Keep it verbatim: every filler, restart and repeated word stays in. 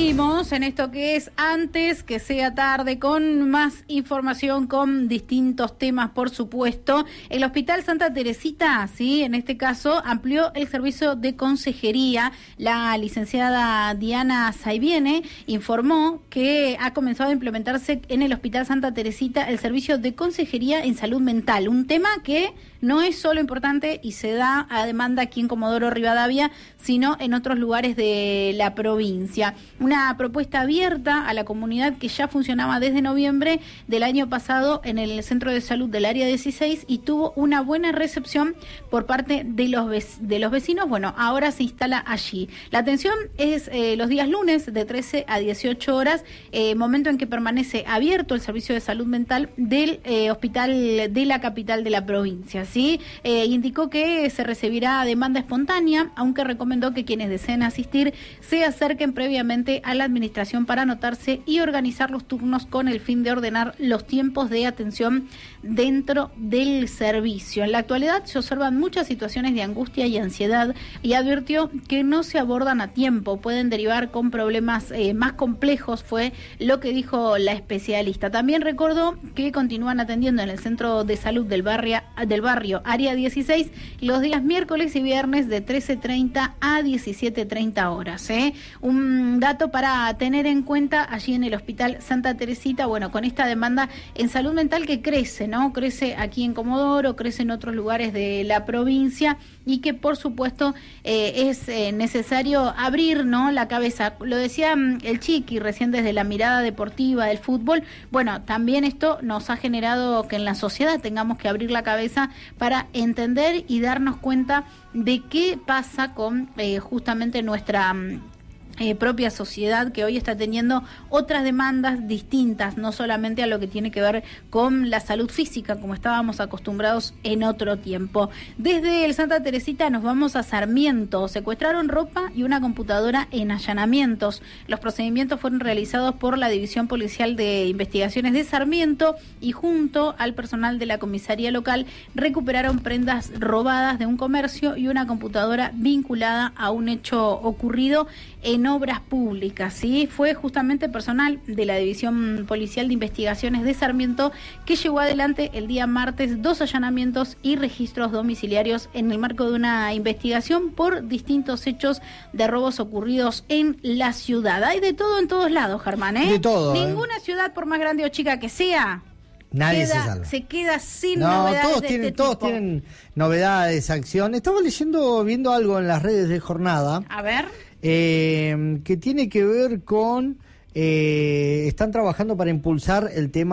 Seguimos en esto que es Antes que sea tarde, con más información, con distintos temas, por supuesto. El Hospital Santa Teresita, sí, en este caso, amplió el servicio de consejería. La licenciada Diana Saiviene informó que ha comenzado a implementarse en el Hospital Santa Teresita el servicio de consejería en salud mental, un tema que no es solo importante y se da a demanda aquí en Comodoro Rivadavia, sino en otros lugares de la provincia. Una propuesta abierta a la comunidad que ya funcionaba desde noviembre del año pasado en el Centro de Salud del Área dieciséis y tuvo una buena recepción por parte de los de los vecinos. Bueno, ahora se instala allí. La atención es eh, los días lunes de trece a dieciocho horas, eh, momento en que permanece abierto el servicio de salud mental del eh, hospital de la capital de la provincia. ¿Sí? Eh, indicó que se recibirá demanda espontánea, aunque recomendó que quienes deseen asistir se acerquen previamente a la administración para anotarse y organizar los turnos con el fin de ordenar los tiempos de atención dentro del servicio. En la actualidad se observan muchas situaciones de angustia y ansiedad y advirtió que no se abordan a tiempo, pueden derivar con problemas eh, más complejos, fue lo que dijo la especialista. También recordó que continúan atendiendo en el Centro de Salud del barrio, del barrio Área dieciséis los días miércoles y viernes de trece treinta a diecisiete treinta horas. ¿eh? Un dato para tener en cuenta allí en el Hospital Santa Teresita, bueno, con esta demanda en salud mental que crece, ¿no? Crece aquí en Comodoro, crece en otros lugares de la provincia y que por supuesto eh, es eh, necesario abrir, ¿no?, la cabeza. Lo decía mm, el Chiqui recién desde la mirada deportiva del fútbol. Bueno, también esto nos ha generado que en la sociedad tengamos que abrir la cabeza para entender y darnos cuenta de qué pasa con eh, justamente nuestra Eh, propia sociedad, que hoy está teniendo otras demandas distintas, no solamente a lo que tiene que ver con la salud física, como estábamos acostumbrados en otro tiempo. Desde el Santa Teresita nos vamos a Sarmiento. Secuestraron ropa y una computadora en allanamientos. Los procedimientos fueron realizados por la División Policial de Investigaciones de Sarmiento y junto al personal de la comisaría local recuperaron prendas robadas de un comercio y una computadora vinculada a un hecho ocurrido en obras públicas. Sí, fue justamente personal de la División Policial de Investigaciones de Sarmiento que llevó adelante el día martes dos allanamientos y registros domiciliarios en el marco de una investigación por distintos hechos de robos ocurridos en la ciudad. Hay de todo en todos lados, Germán, ¿eh? De todo. Ninguna ¿eh? ciudad, por más grande o chica que sea, Nadie queda, se salva. se queda sin no, novedades todos de tienen, este todos tipo. tienen novedades, acción. Estaba leyendo, viendo algo en las redes de Jornada. A ver. Eh, que tiene que ver con, eh, están trabajando para impulsar el tema